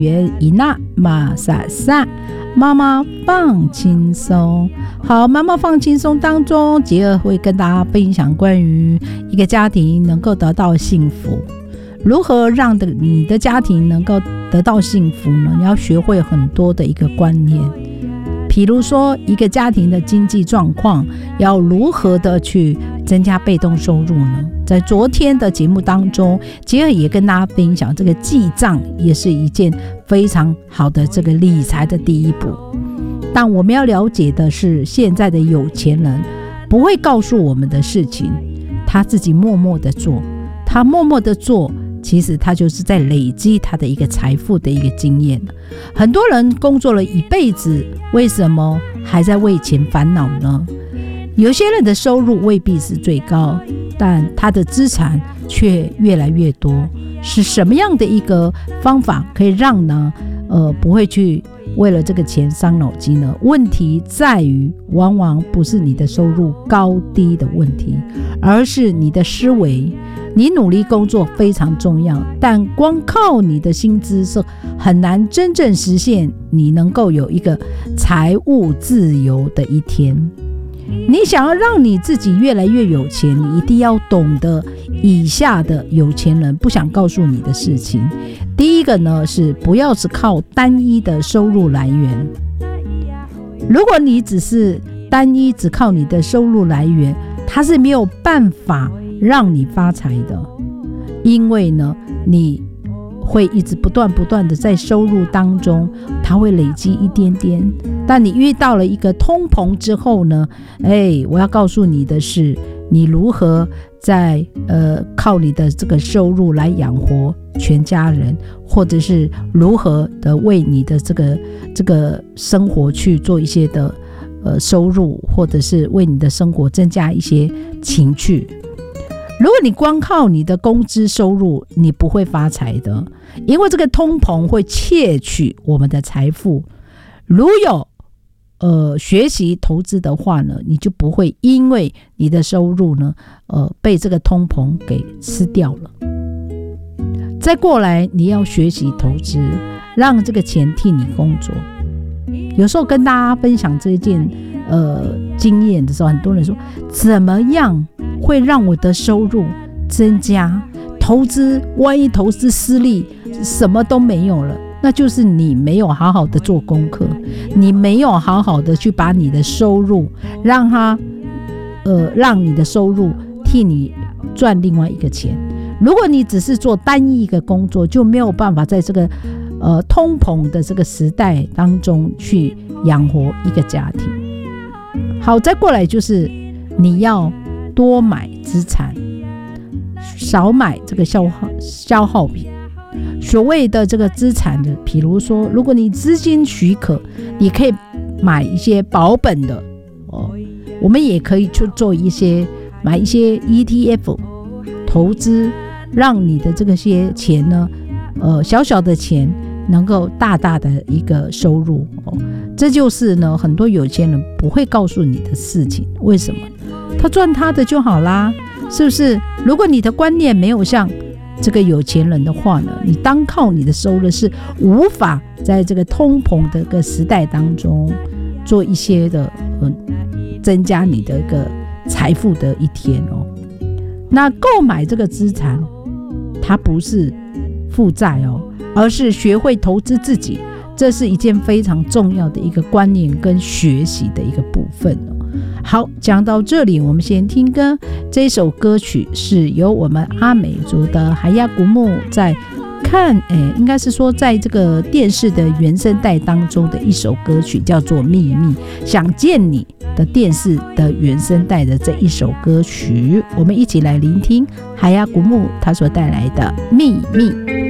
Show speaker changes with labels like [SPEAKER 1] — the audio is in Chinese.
[SPEAKER 1] 伊娜马萨萨，妈妈放轻松。好，妈妈放轻松当中，杰儿会跟大家分享关于一个家庭能够得到幸福，如何让你的家庭能够得到幸福呢？你要学会很多的一个观念，比如说一个家庭的经济状况要如何的去增加被动收入呢？在昨天的节目当中，杰儿也跟大家分享，这个记账也是一件非常好的这个理财的第一步。但我们要了解的是，现在的有钱人不会告诉我们的事情，他自己默默的做，他默默的做，其实他就是在累积他的一个财富的一个经验。很多人工作了一辈子，为什么还在为钱烦恼呢？有些人的收入未必是最高，但他的资产却越来越多。是什么样的一个方法可以让呢不会去为了这个钱伤脑筋呢？问题在于，往往不是你的收入高低的问题，而是你的思维。你努力工作非常重要，但光靠你的薪资是很难真正实现你能够有一个财务自由的一天。你想要让你自己越来越有钱，你一定要懂得以下的有钱人不想告诉你的事情。第一个呢，是不要只靠单一的收入来源。如果你只靠你的收入来源，它是没有办法让你发财的，因为呢，你会一直不断的在收入当中，它会累积一点点。但你遇到了一个通膨之后呢，我要告诉你的是，你如何在靠你的这个收入来养活全家人，或者是如何的为你的这个生活去做一些的收入，或者是为你的生活增加一些情趣。如果你光靠你的工资收入，你不会发财的，因为这个通膨会窃取我们的财富。如有学习投资的话呢，你就不会因为你的收入呢被这个通膨给吃掉了。再过来，你要学习投资，让这个钱替你工作。有时候跟大家分享这件经验的时候，很多人说，怎么样会让我的收入增加？投资，万一投资失利，什么都没有了，那就是你没有好好的做功课，你没有好好的去把你的收入让你的收入替你赚另外一个钱。如果你只是做单一一个工作，就没有办法在这个通膨的这个时代当中去养活一个家庭。好，再过来就是你要多买资产，少买这个消耗品。所谓的这个资产的，比如说，如果你资金许可，你可以买一些保本的我们也可以去做买一些 ETF 投资，让你的这些钱呢小小的钱能够大大的一个收入这就是呢很多有钱人不会告诉你的事情。为什么？他赚他的就好啦，是不是？如果你的观念没有像这个有钱人的话呢，你单靠你的收入是无法在这个通膨的一个时代当中做一些的增加你的一个财富的一天那购买这个资产，它不是负债而是学会投资自己，这是一件非常重要的一个观念跟学习的一个部分好，讲到这里，我们先听歌。这首歌曲是由我们阿美族的海亚古木在应该是说在这个电视的原声带当中的一首歌曲，叫做《秘密》。想见你的电视的原声带的这一首歌曲，我们一起来聆听海亚古木他所带来的《秘密》。